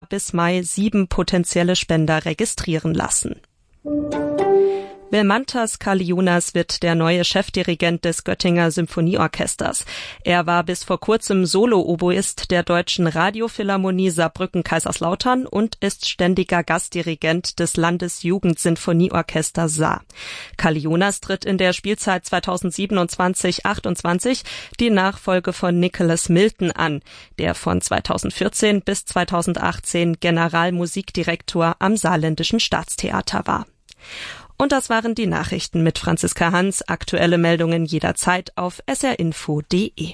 bis Mai 7 potenzielle Spender registrieren lassen. Vilmantas Kalionas wird der neue Chefdirigent des Göttinger Symphonieorchesters. Er war bis vor kurzem Solo-Oboist der Deutschen Radiophilharmonie Saarbrücken-Kaiserslautern und ist ständiger Gastdirigent des Landesjugendsinfonieorchesters Saar. Kalionas tritt in der Spielzeit 2027/28 die Nachfolge von Nicholas Milton an, der von 2014 bis 2018 Generalmusikdirektor am Saarländischen Staatstheater war. Und das waren die Nachrichten mit Franziska Hans. Aktuelle Meldungen jederzeit auf srinfo.de.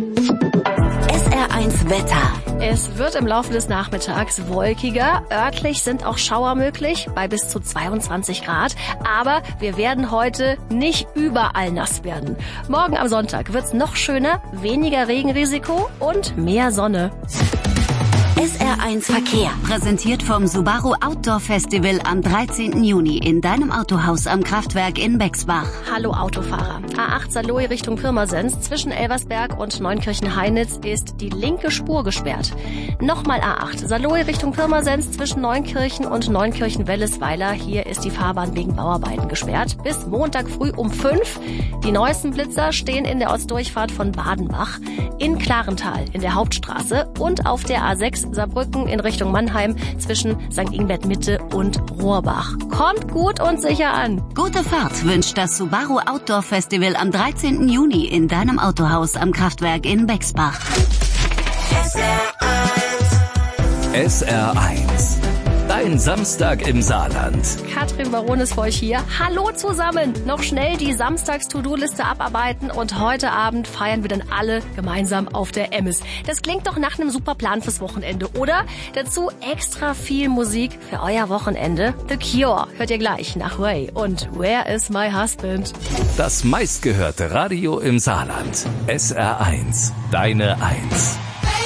SR1 Wetter. Es wird im Laufe des Nachmittags wolkiger. Örtlich sind auch Schauer möglich bei bis zu 22 Grad. Aber wir werden heute nicht überall nass werden. Morgen am Sonntag wird's noch schöner, weniger Regenrisiko und mehr Sonne. SR1 Verkehr, präsentiert vom Subaru Outdoor Festival am 13. Juni in deinem Autohaus am Kraftwerk in Bexbach. Hallo Autofahrer. A8 Saarlouis Richtung Pirmasens. Zwischen Elversberg und Neunkirchen-Heinitz ist die linke Spur gesperrt. Nochmal A8 Saarlouis Richtung Pirmasens zwischen Neunkirchen und Neunkirchen-Wellesweiler. Hier ist die Fahrbahn wegen Bauarbeiten gesperrt. Bis Montag früh um 5. Die neuesten Blitzer stehen in der Ostdurchfahrt von Badenbach, in Klarental in der Hauptstraße und auf der A6 Saarbrücken in Richtung Mannheim zwischen St. Ingbert Mitte und Rohrbach. Kommt gut und sicher an. Gute Fahrt wünscht das Subaru Outdoor Festival am 13. Juni in deinem Autohaus am Kraftwerk in Bexbach. SR1. Dein Samstag im Saarland. Katrin Baron ist für euch hier. Hallo zusammen! Noch schnell die Samstags-To-Do-Liste abarbeiten und heute Abend feiern wir dann alle gemeinsam auf der Emmis. Das klingt doch nach einem super Plan fürs Wochenende, oder? Dazu extra viel Musik für euer Wochenende. The Cure hört ihr gleich nach Ray und Where is my husband? Das meistgehörte Radio im Saarland. SR1. Deine 1.